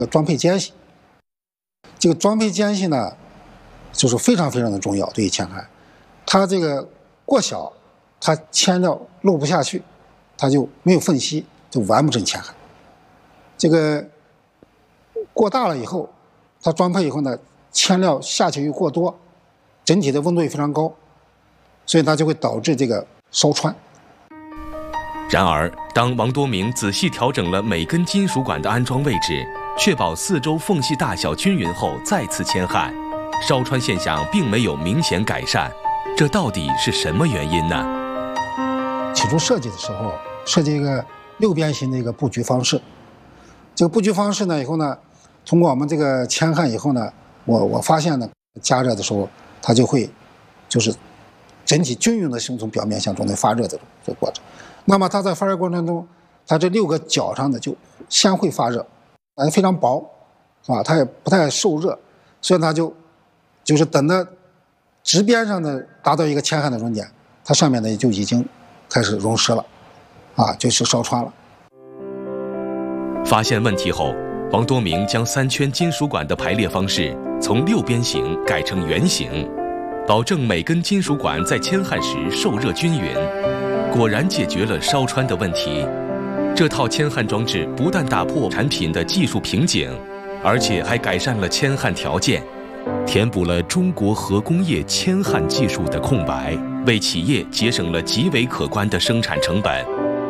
装配间隙。这个装配间隙呢，就是非常的重要，对于铅焊，它这个过小，它铅料漏不下去，它就没有缝隙，就完不成铅焊。这个过大了以后，它装配以后呢，铅料下去又过多，整体的温度也非常高，所以它就会导致这个烧穿。 然而，当王多明仔细调整了每根金属管的安装位置，确保四周缝隙大小均匀后再次铅焊，烧穿现象并没有明显改善，这到底是什么原因呢？ 起初设计的时候，设计一个6边形的一个布局方式。这个布局方式呢，以后呢，通过我们这个铅焊以后呢，我发现呢，加热的时候它就会就是整体均匀的从表面向中间发热的这个过程。那么它在发热过程中，它这6个角上的就先会发热，非常薄，是吧？它也不太受热，所以它就是等到直边上的达到一个铅焊的熔点，它上面呢就已经开始熔湿了，就是烧穿了。 发现问题后，王多明将3圈金属管的排列方式从6边形改成圆形，保证每根金属管在铅焊时受热均匀。果然解决了烧穿的问题。这套铅焊装置不但打破产品的技术瓶颈，而且还改善了铅焊条件，填补了中国核工业铅焊技术的空白，为企业节省了极为可观的生产成本。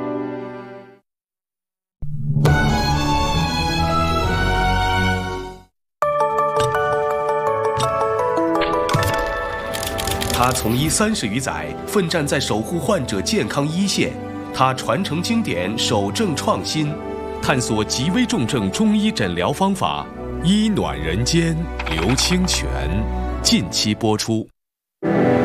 他从医30余载，奋战在守护患者健康一线。他传承经典，守正创新，探索极危重症中医诊疗方法，医暖人间，刘清泉。近期播出。